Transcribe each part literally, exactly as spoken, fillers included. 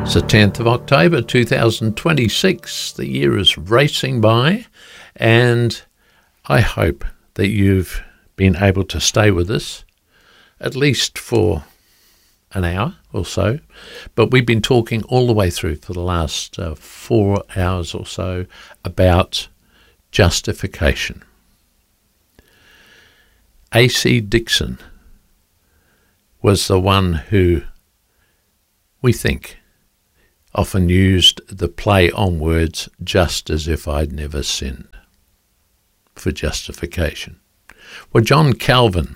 It's the tenth of October two thousand twenty-six. The year is racing by, and I hope that you've been able to stay with us at least for an hour or so. But we've been talking all the way through for the last uh, four hours or so about justification. A C Dixon was the one who, we think, often used the play on words, just as if I'd never sinned, for justification. Well, John Calvin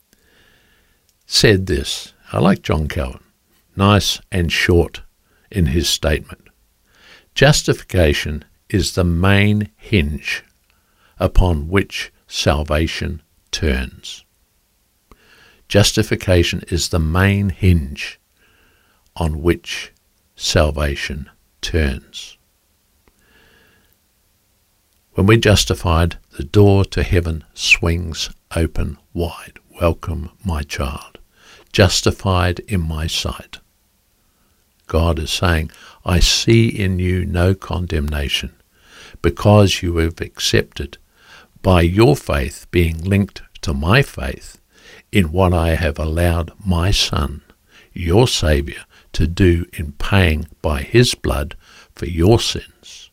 said this. I like John Calvin, nice and short in his statement. Justification is the main hinge upon which salvation turns. Justification is the main hinge on which salvation turns. When we're justified, the door to heaven swings open wide. Welcome, my child, justified in my sight. God is saying, I see in you no condemnation, because you have accepted, by your faith being linked to my faith, in what I have allowed my Son, your Saviour, to do in paying by his blood for your sins.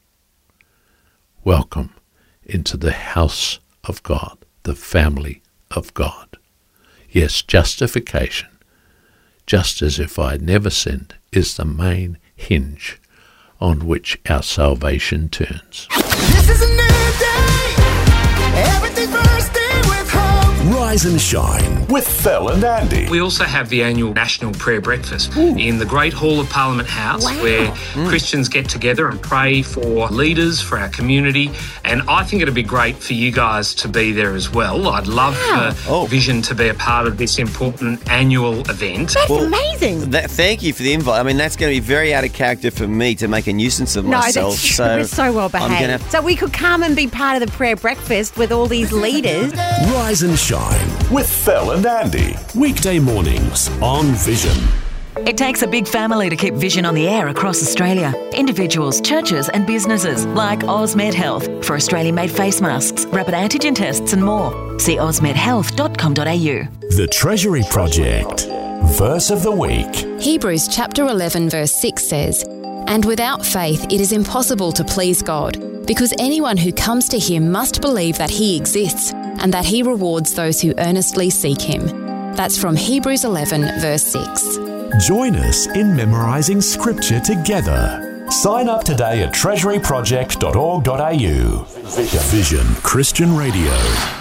Welcome into the house of God, the family of God. Yes, justification, just as if I had never sinned, is the main hinge on which our salvation turns. This is a new day. Everything's bursting with hope. Rise and shine with Phil and Andy. We also have the annual National Prayer Breakfast Ooh. in the Great Hall of Parliament House, wow. where mm. Christians get together and pray for leaders, for our community, and I think it'd be great for you guys to be there as well. I'd love wow. for oh. Vision to be a part of this important annual event. That's well, amazing. That, thank you for the invite. I mean, that's going to be very out of character for me to make a nuisance of no, myself. That's true. So We're so well behaved. Gonna... So we could come and be part of the prayer breakfast with all these leaders. Rise and shine with Phil and Andy. Weekday mornings on Vision. It takes a big family to keep Vision on the air across Australia. Individuals, churches and businesses like Osmed Health for Australian-made face masks, rapid antigen tests and more. See osmed health dot com dot a u. The Treasury Project. Verse of the week. Hebrews chapter eleven verse six says, "And without faith it is impossible to please God, because anyone who comes to him must believe that he exists and that he rewards those who earnestly seek him." That's from Hebrews eleven verse six. Join us in memorising scripture together. Sign up today at treasury project dot org dot a u. Vision Christian Radio.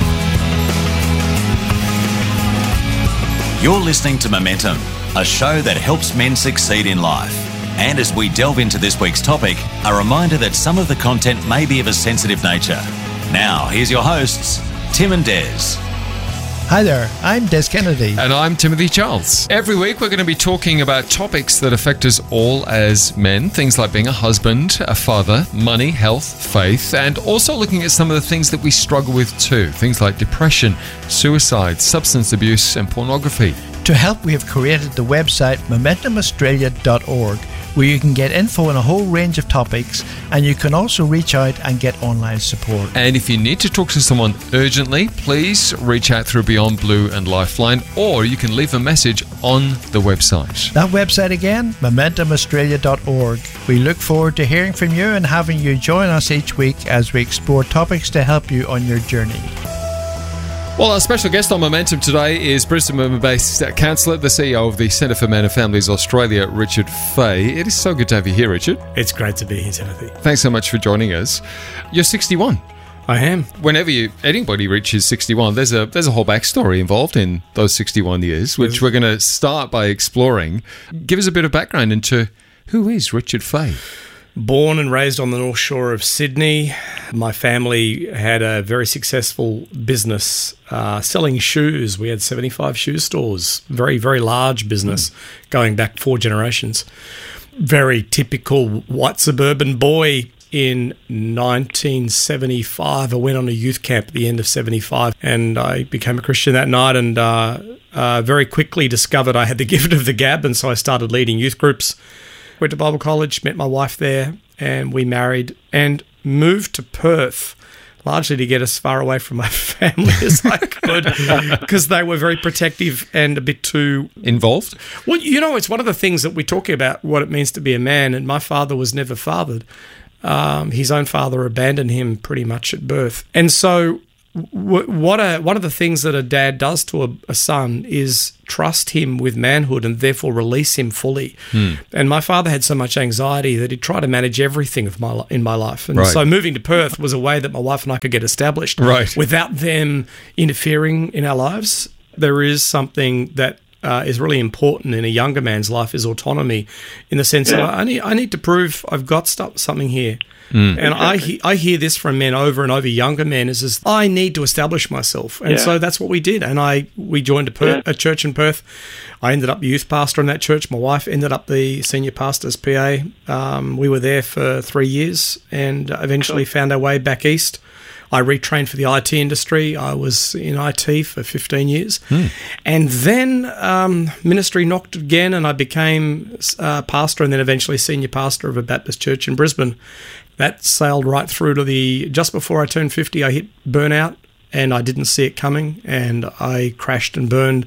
You're listening to Momentum, a show that helps men succeed in life. And as we delve into this week's topic, a reminder that some of the content may be of a sensitive nature. Now, here's your hosts, Tim and Des. Hi there, I'm Des Kennedy. And I'm Timothy Charles. Every week we're going to be talking about topics that affect us all as men, things like being a husband, a father, money, health, faith, and also looking at some of the things that we struggle with too, things like depression, suicide, substance abuse, and pornography. To help, we have created the website momentum australia dot org, where you can get info on a whole range of topics, and you can also reach out and get online support. And if you need to talk to someone urgently, please reach out through Beyond Blue and Lifeline, or you can leave a message on the website. That website again, momentum australia dot org. We look forward to hearing from you and having you join us each week as we explore topics to help you on your journey. Well, our special guest on Momentum today is Brisbane-based counsellor, the C E O of the Centre for Men and Families Australia, Richard Fay. It is so good to have you here, Richard. It's great to be here, Timothy. Thanks so much for joining us. You're sixty-one. I am. Whenever you anybody reaches sixty-one, there's a there's a whole backstory involved in those sixty-one years, which we're going to start by exploring. Give us a bit of background into who is Richard Fay. Born and raised on the North Shore of Sydney. My family had a very successful business uh, selling shoes. We had seventy-five shoe stores, very, very large business mm. going back four generations. Very typical white suburban boy. In nineteen seventy-five, I went on a youth camp at the end of seventy-five, and I became a Christian that night, and uh, uh, very quickly discovered I had the gift of the gab, and so I started leading youth groups. went to Bible college, met my wife there, and we married and moved to Perth, largely to get as far away from my family as I could, because they were very protective and a bit too... Involved? Well, you know, it's one of the things that we talk about, what it means to be a man, and my father was never fathered. Um, his own father abandoned him pretty much at birth. And so w- what a, one of the things that a dad does to a, a son is trust him with manhood and therefore release him fully. Hmm. And my father had so much anxiety that he'd try to manage everything of my in my life. And right. so moving to Perth was a way that my wife and I could get established right. without them interfering in our lives. There is something that uh, is really important in a younger man's life is autonomy, in the sense yeah. that I need, I need to prove I've got stuff, something here. Mm. And I he, I hear this from men over and over, younger men, is, is I need to establish myself. And yeah. so that's what we did. And I we joined a, per, yeah. a church in Perth. I ended up youth pastor in that church. My wife ended up the senior pastor's P A. Um, we were there for three years and eventually cool. found our way back east. I retrained for the I T industry. I was in I T for fifteen years. Mm. And then um, ministry knocked again and I became uh, pastor and then eventually senior pastor of a Baptist church in Brisbane. That sailed right through to the, just before I turned fifty, I hit burnout and I didn't see it coming and I crashed and burned.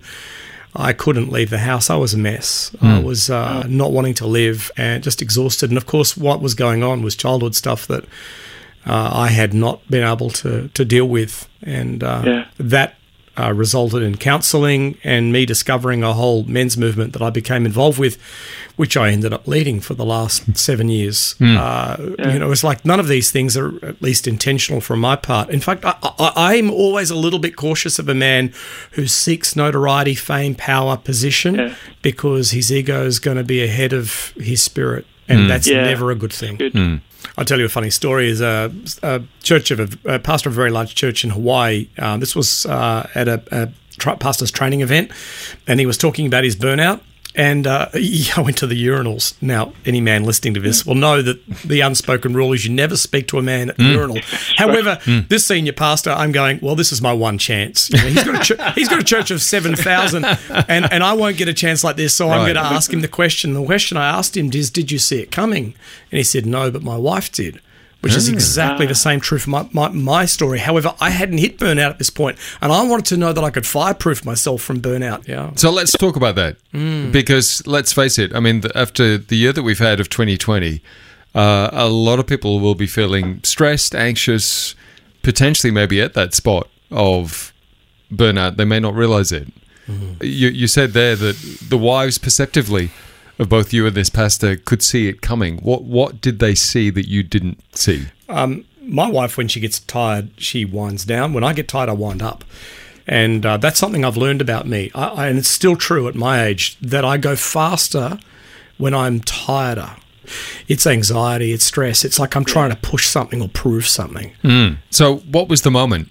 I couldn't leave the house. I was a mess. Mm. I was uh, not wanting to live and just exhausted. And of course, what was going on was childhood stuff that uh, I had not been able to, to deal with. And uh, yeah. that uh, resulted in counselling and me discovering a whole men's movement that I became involved with, which I ended up leading for the last seven years. Mm. Uh, yeah. You know, it's like none of these things are at least intentional from my part. In fact, I, I, I'm always a little bit cautious of a man who seeks notoriety, fame, power, position, yeah. because his ego is going to be ahead of his spirit, and mm. that's yeah. never a good thing. Good. Mm. I'll tell you a funny story. Is a, a church of a, a pastor of a very large church in Hawaii. Um, this was uh, at a, a tra- pastor's training event, and he was talking about his burnout. And uh, I went to the urinals. Now, any man listening to this will know that the unspoken rule is you never speak to a man at the mm. urinal. However, mm. this senior pastor, I'm going, well, this is my one chance. You know, he's got a ch- he's got a church of seven thousand, and, and I won't get a chance like this, so right. I'm going to ask him the question. The question I asked him is, did you see it coming? And he said, no, but my wife did. Which is exactly the same true for my, my, my story. However, I hadn't hit burnout at this point, and I wanted to know that I could fireproof myself from burnout. Yeah. So let's talk about that, mm. because let's face it, I mean, the, after the year that we've had of twenty twenty, uh, a lot of people will be feeling stressed, anxious, potentially maybe at that spot of burnout. They may not realize it. Mm. You, you said there that the wives perceptively of both you and this pastor could see it coming. What what did they see that you didn't see? Um, my wife, when she gets tired, she winds down. When I get tired, I wind up. And uh, that's something I've learned about me. I, I, and it's still true at my age, that I go faster when I'm tireder. It's anxiety, it's stress. It's like I'm trying to push something or prove something. Mm. So what was the moment?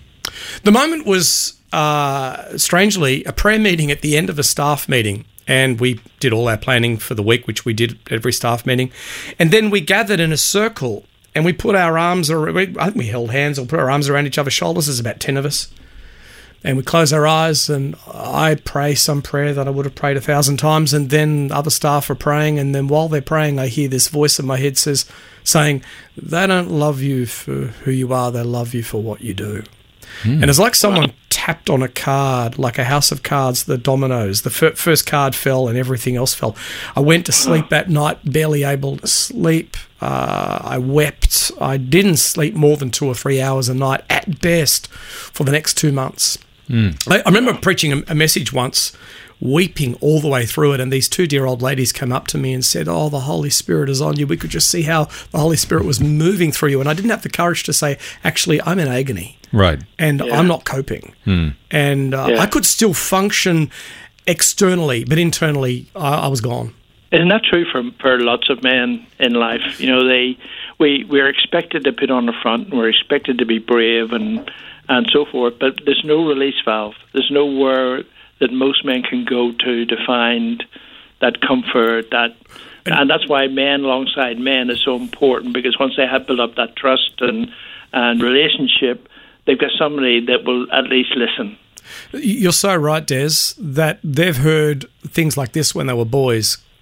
The moment was, uh, strangely, a prayer meeting at the end of a staff meeting. And we did all our planning for the week, which we did at every staff meeting. And then we gathered in a circle and we put our arms, or I think we held hands or put our arms around each other's shoulders. There's about ten of us. And we close our eyes and I pray some prayer that I would have prayed a thousand times. And then other staff are praying. And then while they're praying, I hear this voice in my head says, saying, they don't love you for who you are. They love you for what you do. Mm. And it's like someone tapped on a card, like a house of cards, the dominoes. The fir- first card fell and everything else fell. I went to sleep that night, barely able to sleep. Uh, I wept. I didn't sleep more than two or three hours a night at best for the next two months. Mm. I, I remember preaching a, a message once, weeping all the way through it, and these two dear old ladies came up to me and said, oh, the Holy Spirit is on you. We could just see how the Holy Spirit was moving through you. And I didn't have the courage to say, actually, I'm in agony. Right. And yeah. I'm not coping. Mm. And uh, yeah. I could still function externally, but internally, I, I was gone. Isn't that true for, for lots of men in life? You know, they we, we're expected to put on the front, and we're expected to be brave and, and so forth, but there's no release valve. There's nowhere that most men can go to to find that comfort, that, and that's why men alongside men is so important, because once they have built up that trust and, and relationship, they've got somebody that will at least listen. You're so right, Des, that they've heard things like this when they were boys.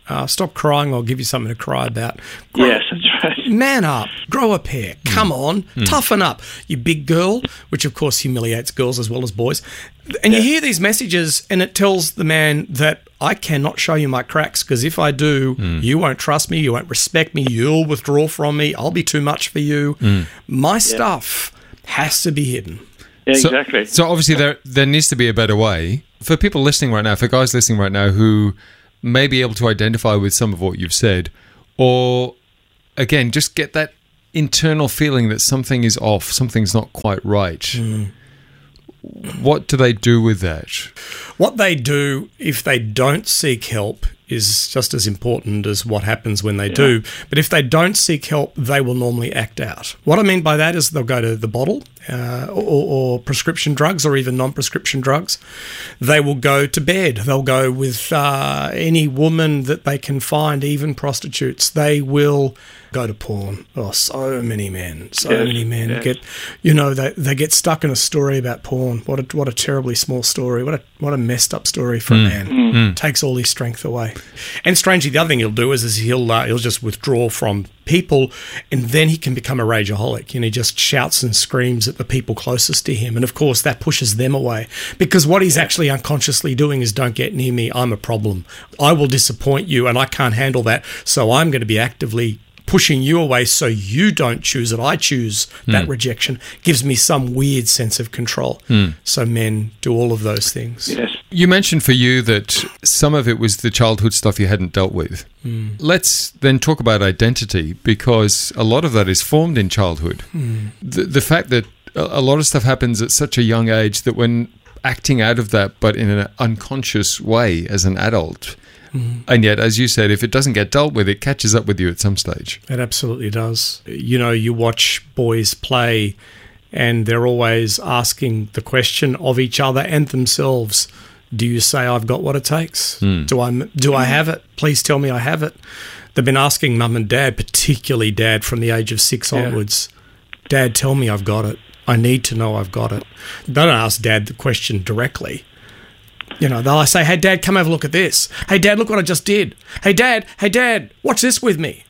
Uh, stop crying, I'll give you something to cry about. Grow, yes, that's right. Man up, grow a pair, come on, Mm. toughen up, you big girl, which of course humiliates girls as well as boys. And you hear these messages and it tells the man that I cannot show you my cracks because if I do, Mm. you won't trust me, you won't respect me, you'll withdraw from me, I'll be too much for you. Mm. My stuff has to be hidden. Yeah, so, exactly. So obviously there there needs to be a better way for people listening right now, for guys listening right now who may be able to identify with some of what you've said, or again just get that internal feeling that something is off, something's not quite right. Mm. What do they do with that? What they do if they don't seek help is just as important as what happens when they do. But if they don't seek help, they will normally act out. What I mean by that is they'll go to the bottle uh, or, or prescription drugs or even non-prescription drugs. They will go to bed. They'll go with uh, any woman that they can find, even prostitutes. They will go to porn. Oh, so many men, so Yes, many men yes. get, you know, they they get stuck in a story about porn. What a what a terribly small story. What a what a messed up story for Mm. a man. Mm. Takes all his strength away. And strangely, the other thing he'll do is, is he'll uh, he'll just withdraw from people, and then he can become a rageaholic. And he just shouts and screams at the people closest to him, and of course that pushes them away because what he's actually unconsciously doing is, don't get near me. I'm a problem. I will disappoint you, and I can't handle that. So I'm going to be actively pushing you away so you don't choose it. I choose that Mm. rejection. Gives me some weird sense of control. Mm. So men do all of those things. Yes. You mentioned for you that some of it was the childhood stuff you hadn't dealt with. Mm. Let's then talk about identity, because a lot of that is formed in childhood. Mm. The, the fact that a a lot of stuff happens at such a young age that when acting out of that, but in an unconscious way as an adult, Mm. and yet, as you said, if it doesn't get dealt with, it catches up with you at some stage. It absolutely does. You know, you watch boys play and they're always asking the question of each other and themselves, do you say I've got what it takes? Mm. Do I do I have it? Please tell me I have it. They've been asking mum and dad, particularly dad from the age of six Yeah. onwards, Dad, tell me I've got it. I need to know I've got it. They don't ask dad the question directly. You know, they'll say, hey, Dad, come have a look at this. Hey, Dad, look what I just did. Hey, Dad, hey, Dad, watch this with me.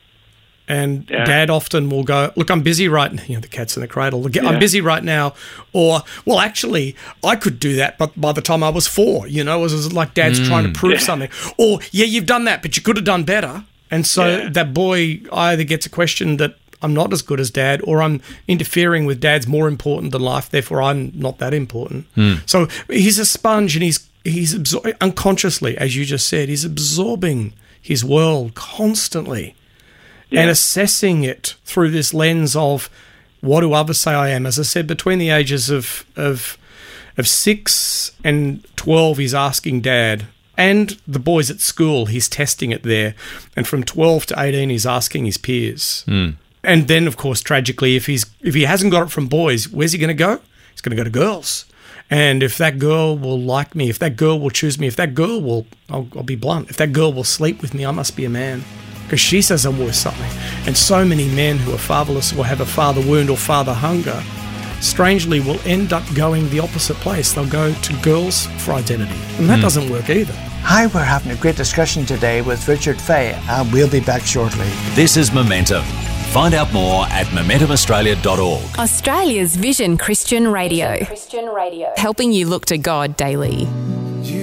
And Yeah. Dad often will go, look, I'm busy right now. You know, the cat's in the cradle. I'm Yeah. busy right now. Or, well, actually, I could do that, but by the time I was four, you know, it was like Dad's Mm. trying to prove Yeah. something. Or, yeah, you've done that, but you could have done better. And so Yeah. that boy either gets a question that I'm not as good as Dad, or I'm interfering with Dad's more important than life, therefore I'm not that important. Mm. So he's a sponge, and he's he's absor- unconsciously, as you just said, he's absorbing his world constantly and Yeah. assessing it through this lens of what do others say I am. As I said, between the ages of of of six and twelve, he's asking Dad. And the boys at school, he's testing it there. And from twelve to eighteen, he's asking his peers. Mm. And then, of course, tragically, if he's if he hasn't got it from boys, where's he going to go? He's going to go to girls. And if that girl will like me, if that girl will choose me, if that girl will, I'll, I'll be blunt, if that girl will sleep with me, I must be a man. Because she says I'm worth something. And so many men who are fatherless or have a father wound or father hunger, strangely, will end up going the opposite place. They'll go to girls for identity. And that Hmm. doesn't work either. Hi, we're having a great discussion today with Richard Fay, and we'll be back shortly. This is Momentum. Find out more at momentum australia dot org. Australia's Vision Christian Radio. Christian Radio. Helping you look to God daily.